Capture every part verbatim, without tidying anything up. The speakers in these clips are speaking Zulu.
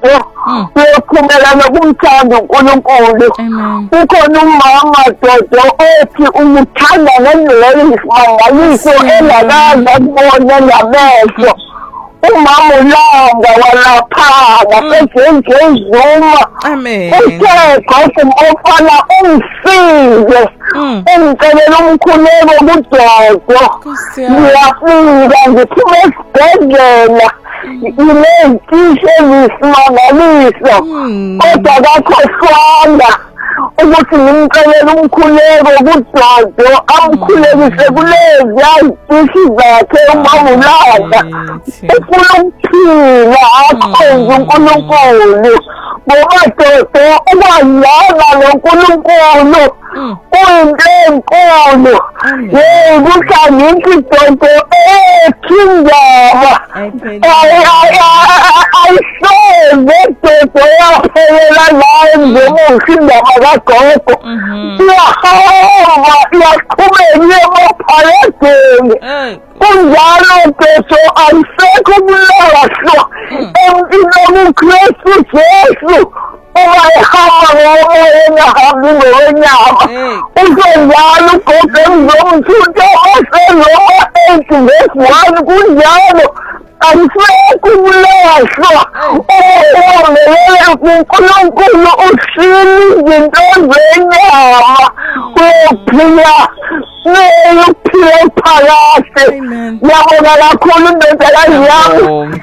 uJesu uyaphumelela kumthanda uNkulunkulu. Ukhona umama Dodo othi umuthanda ngendlela eyisimangaliso engakaze akubone ngamehlo. Umama ulanga walaphana sejenjezuma. Amen. Uthe gogo umfana umsize. Umcelela umkhuleko kuDodo. Ngiyafika ngiphume esibhedlela. Inentishe ezisimangaliso. Kodwa kakhohlwanga ukuthi ngimcelela umkhuleko kuDodo amkhulekise kulezi ayitishi zakhe umama ulanga. Ufuna ukuphila akhonze uNkulunkulu. Ngoba Dodo ukwazana noNkulunkulu uyinto enkulu. Yeyi kuhlangithi Dodo ekhindaba ayisoze Dodo yaphelela naye ngemuhle indaba kagogo. Iyahamba iyaqhubeka emaphaladeni. Kunjalo Dodo ayisekho umlahlwa empilweni uKristu Jesu. Uma ehamba ngomoya engahambi ngokwenyama. Usenjalo ugogo emzomthutha osenoma eight verse one kunjalo. Ayisekho umlahlwa omelele kuNkulunkulu usile izinto zenyama. Uyophila uyophila phakathi. Ngiyabonga kakhulu indodakazi yami.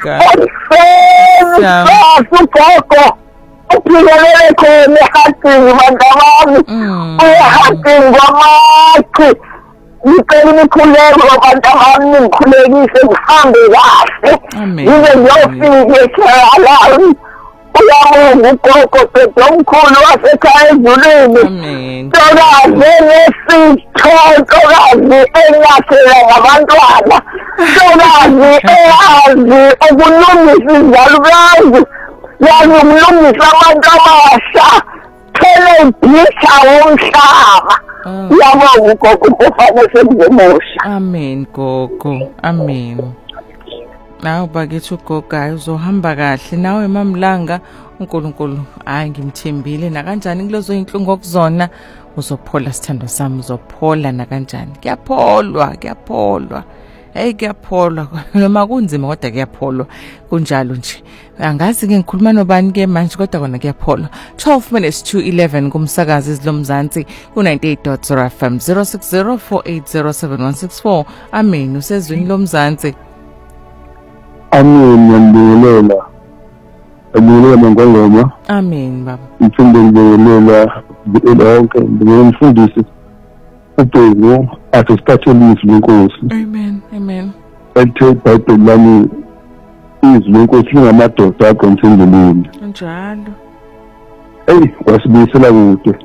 Ugogo uphikelele khona ehadini bantabami. Uyahadini kwamakhi. Ngicela imikhuleko bantabami ngikhulekise ngihambe kahle. Ngize ngiyofika ekhaya lami. Uyabonga ugogo Dodo omkhulu wasekhaya ezulwini. Ntokazi enesitho, ntokazi enyathela ngabantwana. Ntokazi eyazi ukulungisa izalukazi. Yazi ukulungisa abantu abasha. Phela ibhisha womhlaba. Uyabonga ugogo kufanele sekuzemusha. Amen gogo. Amen. Nawe bakithi ugogo hayi uzohamba kahle nawe mamlanga uNkulunkulu hayi ngimthembile na kanjani kulezo inhlungu okuzona uzophola sithando sami uzophola na kanjani kuyapholwa kuyapholwa hey kuyapholwa noma kunzima kodwa kuyapholwa kunjalo nje angazi ke ngikhuluma nobani ke manje kodwa kona kuyapholwa twelve minutes to eleven kumsakazi izilomzansi ku ninety-eight point zero F M zero six zero four eight zero seven one six four. Amen usezwini lomzansi. Amen ngiyabingelela. Ngiyabingelela mangongoma. Amen baba. Ngithanda ngibingelela lonke ngimfundisi uBheki asesiphathelisi lenkosi. Amen. Amen. Ethe iBhayibheli lami izwi lenkosi ngamadoda akho emsindweni. Njalo. Hey wasibuyisela kude.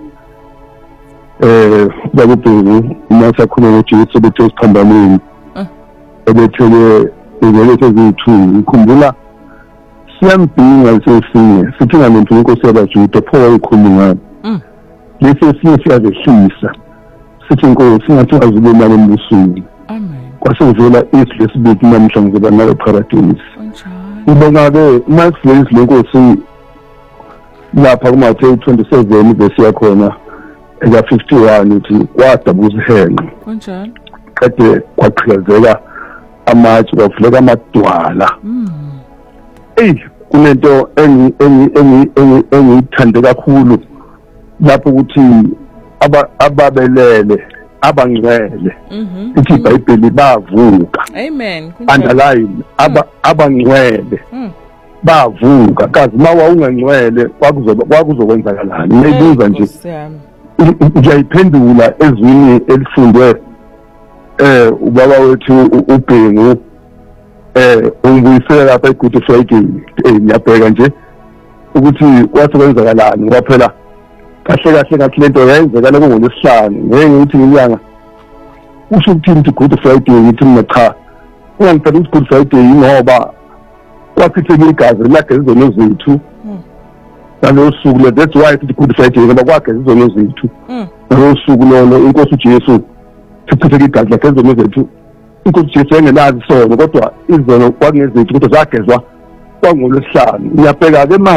Eh baba uBheki masakhuluma ngoJesu bethe isiphambaneni. Ebethele izelete zethu ngikhumbula siyambinga sesinye sithi ngalento inkosi yabaJuda pho ikhuluma ngani lesi sinye siyazehlisa sithi inkosi singathi azibona lembusweni. Amen. Kwasevela izwi lesibili namhla ngizoba nayo paradise. Ubonga ke masizwe lenkosi lapha kuMathewu twenty-seven verse yakhona eka fifty-one uthi kwadabuza ihenqe. Kunjalo. Kade kwaqhazela amatshe kwavuleka amadwala. Ey kunento engi engi engi engithande kakhulu lapho ukuthi aba ababelele abangcwele ithi iBhayibheli bavuka. Amen. Underline aba abangcwele bavuka kazi mawa ungangcwele kwakuzoba kwakuzokwenzakalani. Ngiyibuza nje ngiyayiphendula ezwini elifundwe eh ubaba wethu uBhengu eh ungibuyisela lapha eGood Friday eh ngiyabheka nje ukuthi kwasokwenzakalani ngoba phela kahle kahle ngathi lento yenzekala ngolesihlanu ngeke ngithi nginyanga usho ukuthi Good Friday ngithi mina cha ungangicela ukuthi Good Friday ngoba waphitheke igazi lakhe izono zethu nalo suku le that's why it's Good Friday ngoba kwakhe izono zethu nalo suku lolo inkosi uJesu siphitheke igazi lakhe izono zethu inkosi uJesu engelazi sona kodwa izono kwakungezethu kodwa zagezwa kwangolesihlanu ngiyabheka ke